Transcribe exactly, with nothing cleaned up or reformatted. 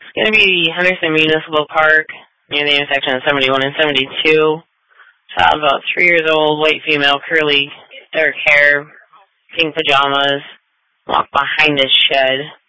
It's going to be Henderson Municipal Park near the intersection of seventy-one and seventy-two. Child about three years old, white female, curly, dark hair, pink pajamas, walk behind his shed.